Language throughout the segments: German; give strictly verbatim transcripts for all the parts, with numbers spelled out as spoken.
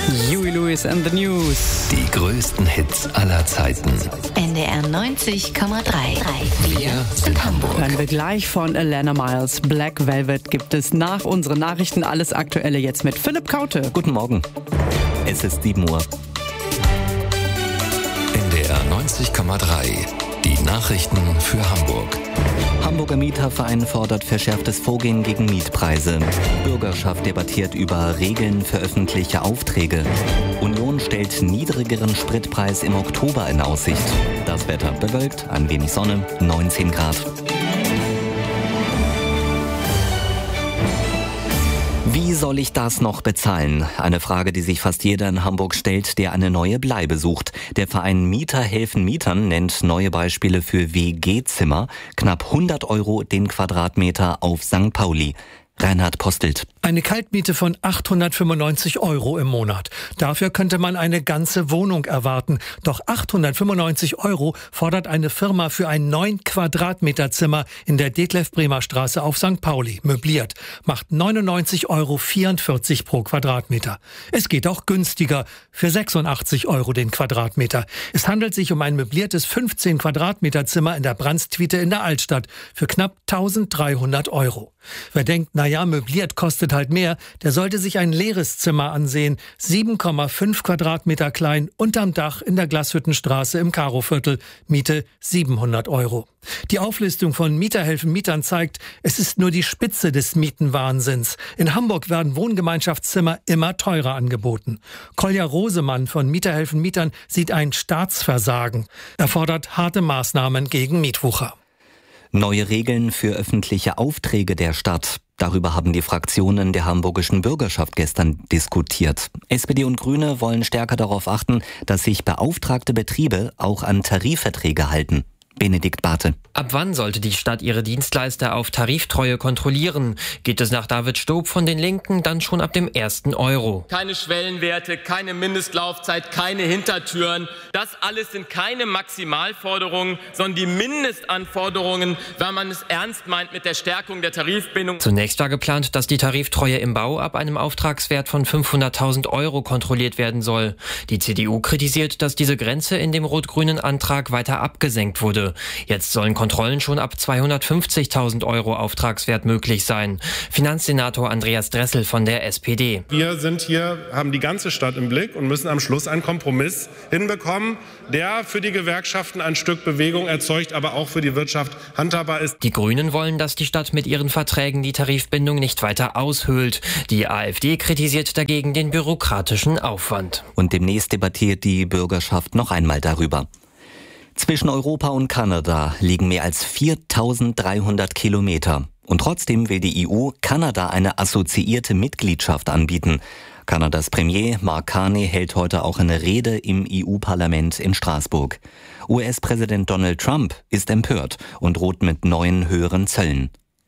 Huey Lewis and the News. Die größten Hits aller Zeiten. N D R neunzig Komma drei. Wir sind Hamburg. Hören wir gleich von Alana Miles. Black Velvet gibt es nach unseren Nachrichten. Alles Aktuelle jetzt mit Philipp Kaute. Guten Morgen. Es ist sieben Uhr. N D R neunzig Komma drei. Die Nachrichten für Hamburg. Hamburger Mieterverein fordert verschärftes Vorgehen gegen Mietpreise. Bürgerschaft debattiert über Regeln für öffentliche Aufträge. Union stellt niedrigeren Spritpreis im Oktober in Aussicht. Das Wetter bewölkt, ein wenig Sonne, neunzehn Grad. Wie soll ich das noch bezahlen? Eine Frage, die sich fast jeder in Hamburg stellt, der eine neue Bleibe sucht. Der Verein Mieter helfen Mietern nennt neue Beispiele für W G-Zimmer. Knapp hundert Euro den Quadratmeter auf Sankt Pauli. Reinhard Postelt. Eine Kaltmiete von achthundertfünfundneunzig Euro im Monat. Dafür könnte man eine ganze Wohnung erwarten. Doch achthundertfünfundneunzig Euro fordert eine Firma für ein neun Quadratmeter Zimmer in der Detlef-Bremer-Straße auf Sankt Pauli. Möbliert. Macht neunundneunzig Euro vierundvierzig pro Quadratmeter. Es geht auch günstiger. Für sechsundachtzig Euro den Quadratmeter. Es handelt sich um ein möbliertes fünfzehn Quadratmeter Zimmer in der Brandstwiete in der Altstadt. Für knapp eintausenddreihundert Euro. Wer denkt, naja, möbliert kostet halt mehr, der sollte sich ein leeres Zimmer ansehen. sieben Komma fünf Quadratmeter klein, unterm Dach in der Glashüttenstraße im Karoviertel. Miete siebenhundert Euro. Die Auflistung von Mieter helfen Mietern zeigt, es ist nur die Spitze des Mietenwahnsinns. In Hamburg werden Wohngemeinschaftszimmer immer teurer angeboten. Kolja Rosemann von Mieter helfen Mietern sieht ein Staatsversagen. Er fordert harte Maßnahmen gegen Mietwucher. Neue Regeln für öffentliche Aufträge der Stadt. Darüber haben die Fraktionen der hamburgischen Bürgerschaft gestern diskutiert. S P D und Grüne wollen stärker darauf achten, dass sich beauftragte Betriebe auch an Tarifverträge halten. Benedikt Barthe. Ab wann sollte die Stadt ihre Dienstleister auf Tariftreue kontrollieren? Geht es nach David Stob von den Linken dann schon ab dem ersten Euro? Keine Schwellenwerte, keine Mindestlaufzeit, keine Hintertüren. Das alles sind keine Maximalforderungen, sondern die Mindestanforderungen, wenn man es ernst meint mit der Stärkung der Tarifbindung. Zunächst war geplant, dass die Tariftreue im Bau ab einem Auftragswert von fünfhunderttausend Euro kontrolliert werden soll. Die C D U kritisiert, dass diese Grenze in dem rot-grünen Antrag weiter abgesenkt wurde. Jetzt sollen Kontrollen schon ab zweihundertfünfzigtausend Euro Auftragswert möglich sein. Finanzsenator Andreas Dressel von der S P D. Wir sind hier, haben die ganze Stadt im Blick und müssen am Schluss einen Kompromiss hinbekommen, der für die Gewerkschaften ein Stück Bewegung erzeugt, aber auch für die Wirtschaft handhabbar ist. Die Grünen wollen, dass die Stadt mit ihren Verträgen die Tarifbindung nicht weiter aushöhlt. Die AfD kritisiert dagegen den bürokratischen Aufwand. Und demnächst debattiert die Bürgerschaft noch einmal darüber. Zwischen Europa und Kanada liegen mehr als viertausenddreihundert Kilometer. Und trotzdem will die E U Kanada eine assoziierte Mitgliedschaft anbieten. Kanadas Premier Mark Carney hält heute auch eine Rede im E U-Parlament in Straßburg. U S-Präsident Donald Trump ist empört und droht mit neuen höheren Zöllen.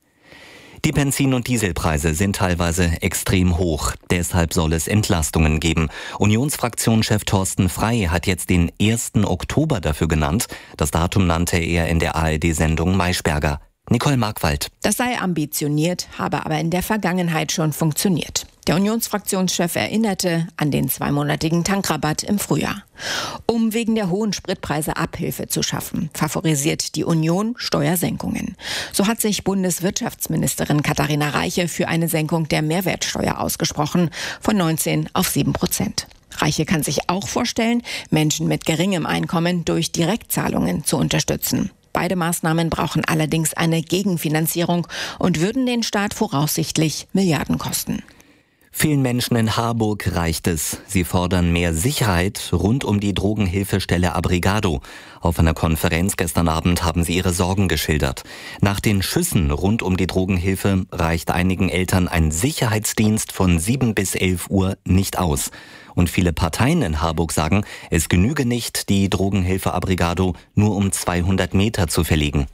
Die Benzin- und Dieselpreise sind teilweise extrem hoch. Deshalb soll es Entlastungen geben. Unionsfraktionschef Thorsten Frey hat jetzt den ersten Oktober dafür genannt. Das Datum nannte er in der A R D-Sendung Maischberger. Nicole Markwald. Das sei ambitioniert, habe aber in der Vergangenheit schon funktioniert. Der Unionsfraktionschef erinnerte an den zweimonatigen Tankrabatt im Frühjahr. Um wegen der hohen Spritpreise Abhilfe zu schaffen, favorisiert die Union Steuersenkungen. So hat sich Bundeswirtschaftsministerin Katharina Reiche für eine Senkung der Mehrwertsteuer ausgesprochen, von neunzehn auf sieben Prozent. Reiche kann sich auch vorstellen, Menschen mit geringem Einkommen durch Direktzahlungen zu unterstützen. Beide Maßnahmen brauchen allerdings eine Gegenfinanzierung und würden den Staat voraussichtlich Milliarden kosten. Vielen Menschen in Harburg reicht es. Sie fordern mehr Sicherheit rund um die Drogenhilfestelle Abrigado. Auf einer Konferenz gestern Abend haben sie ihre Sorgen geschildert. Nach den Schüssen rund um die Drogenhilfe reicht einigen Eltern ein Sicherheitsdienst von sieben bis elf Uhr nicht aus. Und viele Parteien in Harburg sagen, es genüge nicht, die Drogenhilfe Abrigado nur um zweihundert Meter zu verlegen.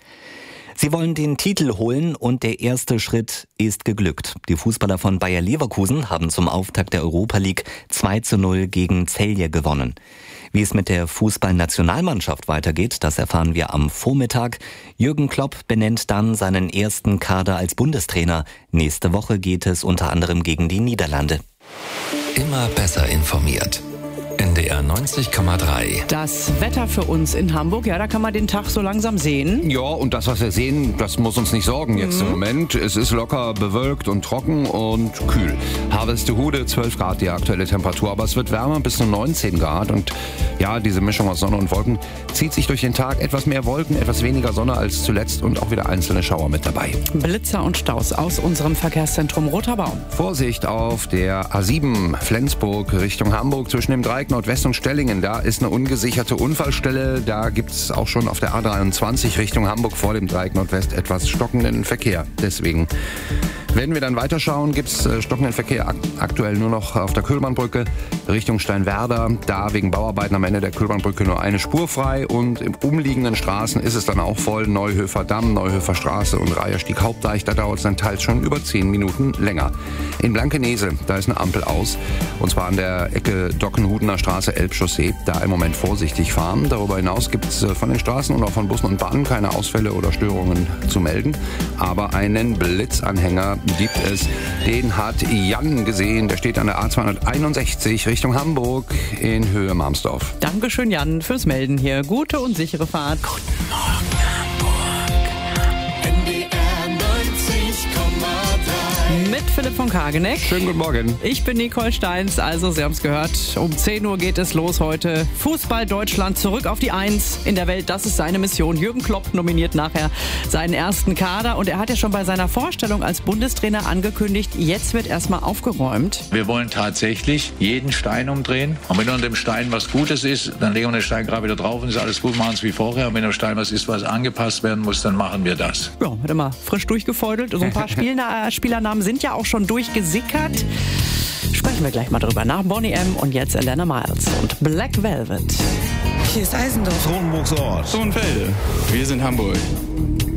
Sie wollen den Titel holen und der erste Schritt ist geglückt. Die Fußballer von Bayer Leverkusen haben zum Auftakt der Europa League zwei zu null gegen Celje gewonnen. Wie es mit der Fußballnationalmannschaft weitergeht, das erfahren wir am Vormittag. Jürgen Klopp benennt dann seinen ersten Kader als Bundestrainer. Nächste Woche geht es unter anderem gegen die Niederlande. Immer besser informiert. N D R neunzig Komma drei. Das Wetter für uns in Hamburg, ja, da kann man den Tag so langsam sehen. Ja, und das, was wir sehen, das muss uns nicht sorgen jetzt mhm. im Moment. Es ist locker bewölkt und trocken und kühl. Harvestehude, zwölf Grad die aktuelle Temperatur, aber es wird wärmer bis zu neunzehn Grad. Und ja, diese Mischung aus Sonne und Wolken zieht sich durch den Tag. Etwas mehr Wolken, etwas weniger Sonne als zuletzt und auch wieder einzelne Schauer mit dabei. Blitzer und Staus aus unserem Verkehrszentrum Roter Baum. Vorsicht auf der A sieben Flensburg Richtung Hamburg zwischen dem Dreieck Nordwest und Stellingen. Da ist eine ungesicherte Unfallstelle. Da gibt es auch schon auf der A dreiundzwanzig Richtung Hamburg vor dem Dreieck Nordwest etwas stockenden Verkehr. Deswegen, wenn wir dann weiterschauen, gibt es äh, stockenden Verkehr ak- aktuell nur noch auf der Köhlbahnbrücke Richtung Steinwerder. Da wegen Bauarbeiten am Ende der Köhlbahnbrücke nur eine Spur frei und im umliegenden Straßen ist es dann auch voll. Neuhöfer Damm, Neuhöfer Straße und Reiherstieg Hauptdeich. Da dauert es dann teils schon über zehn Minuten länger. In Blankenese, da ist eine Ampel aus. Und zwar an der Ecke Dockenhudener Straße, Elbchaussee. Da im Moment vorsichtig fahren. Darüber hinaus gibt es von den Straßen und auch von Bussen und Bahnen keine Ausfälle oder Störungen zu melden. Aber einen Blitzanhänger gibt es. Den hat Jan gesehen. Der steht an der A zweihunderteinundsechzig Richtung Hamburg in Höhe Marmsdorf. Dankeschön, Jan, fürs Melden hier. Gute und sichere Fahrt. Guten Morgen, Hamburg. N D R neunzig Komma drei. Mit Philipp von Kageneck. Schönen guten Morgen. Ich bin Nicole Steins. Also, Sie haben es gehört, um zehn Uhr geht es los heute. Fußball Deutschland zurück auf die Eins in der Welt. Das ist seine Mission. Jürgen Klopp nominiert nachher seinen ersten Kader. Und er hat ja schon bei seiner Vorstellung als Bundestrainer angekündigt, jetzt wird erstmal aufgeräumt. Wir wollen tatsächlich jeden Stein umdrehen. Und wenn unter dem Stein was Gutes ist, dann legen wir den Stein gerade wieder drauf und ist alles gut, machen es wie vorher. Und wenn der Stein was ist, was angepasst werden muss, dann machen wir das. Ja, wird immer frisch durchgefeudelt. So ein paar Spielna- Spielernamen sind ja auch schon durchgesickert. Sprechen wir gleich mal drüber nach Bonnie M. und jetzt Alana Miles und Black Velvet. Hier ist Eisendorf. Kronenburgs Ort. Sohnfelde. Wir sind Hamburg.